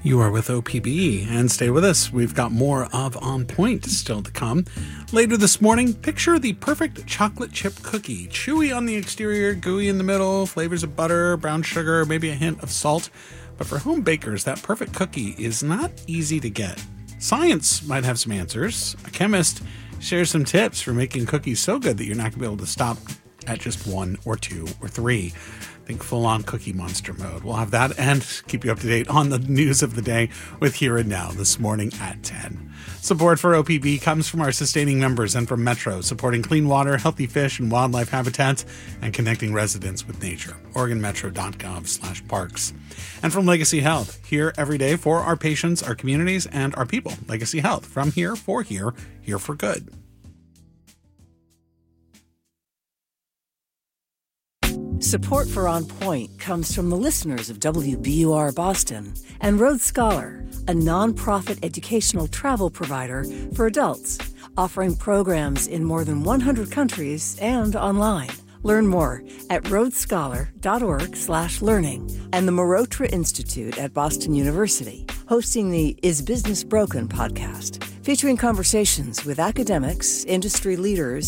You are with OPB, and stay with us. We've got more of On Point still to come. Later this morning, picture the perfect chocolate chip cookie. Chewy on the exterior, gooey in the middle, flavors of butter, brown sugar, maybe a hint of salt. But for home bakers, that perfect cookie is not easy to get. Science might have some answers. A chemist shares some tips for making cookies so good that you're not going to be able to stop at just 1 or 2 or 3. Think full-on Cookie Monster mode. We'll have that and keep you up to date on the news of the day with Here and Now this morning at 10. Support for OPB comes from our sustaining members and from Metro, supporting clean water, healthy fish, and wildlife habitats, and connecting residents with nature. OregonMetro.gov/parks. And from Legacy Health, here every day for our patients, our communities, and our people. Legacy Health, from here for here for good. Support for On Point comes from the listeners of WBUR Boston and Road Scholar, a nonprofit educational travel provider for adults, offering programs in more than 100 countries and online. Learn more at roadscholar.org/learning, and the Marotra Institute at Boston University, hosting the Is Business Broken podcast, featuring conversations with academics, industry leaders,